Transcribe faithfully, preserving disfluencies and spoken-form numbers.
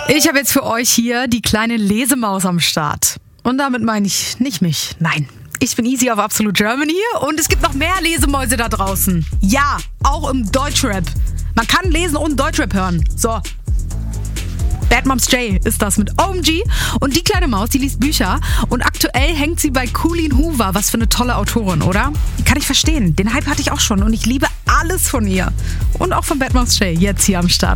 Ich habe jetzt für euch hier die kleine Lesemaus am Start. Und damit meine ich nicht mich, nein. Ich bin Easy auf Absolute Germany und es gibt noch mehr Lesemäuse da draußen. Ja, auch im Deutschrap. Man kann lesen und Deutschrap hören. So. Bad Moms J ist das mit O M G. Und die kleine Maus, die liest Bücher. Und aktuell hängt sie bei Colleen Hoover. Was für eine tolle Autorin, oder? Kann ich verstehen. Den Hype hatte ich auch schon. Und ich liebe alles von ihr. Und auch von Bad Moms J jetzt hier am Start.